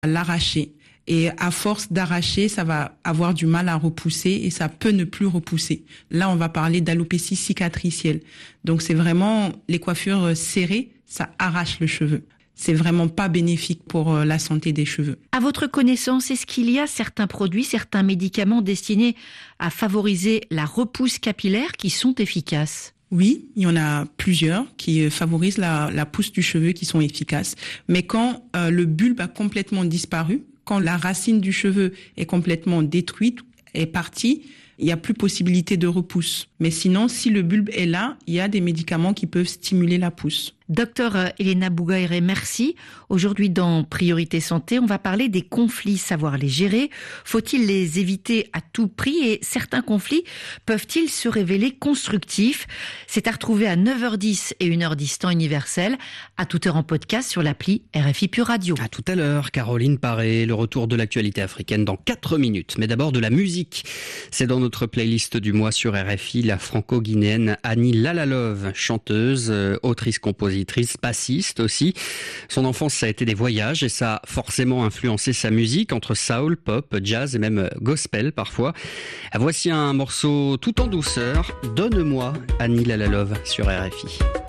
l'arracher. Et à force d'arracher, ça va avoir du mal à repousser et ça peut ne plus repousser. Là, on va parler d'alopécie cicatricielle. Donc, c'est vraiment les coiffures serrées, ça arrache le cheveu. C'est vraiment pas bénéfique pour la santé des cheveux. À votre connaissance, est-ce qu'il y a certains produits, certains médicaments destinés à favoriser la repousse capillaire qui sont efficaces ? Oui, il y en a plusieurs qui favorisent la pousse du cheveu qui sont efficaces. Mais quand le bulbe a complètement disparu, quand la racine du cheveu est complètement détruite, est partie, il n'y a plus possibilité de repousse. Mais sinon, si le bulbe est là, il y a des médicaments qui peuvent stimuler la pousse. Docteur Elena Bougaïré, merci. Aujourd'hui, dans Priorité Santé, on va parler des conflits, savoir les gérer. Faut-il les éviter à tout prix et certains conflits peuvent-ils se révéler constructifs ? C'est à retrouver à 9h10 et 1h10 temps universel, à toute heure en podcast sur l'appli RFI Pure Radio. À tout à l'heure, Caroline Paré, le retour de l'actualité africaine dans 4 minutes. Mais d'abord de la musique. C'est dans notre playlist du mois sur RFI, la franco-guinéenne Annie Lalalove, chanteuse, autrice-compositrice, bassiste aussi. Son enfance, ça a été des voyages et ça a forcément influencé sa musique entre soul, pop, jazz et même gospel parfois. Voici un morceau tout en douceur. Donne-moi Annie Lalalove sur RFI.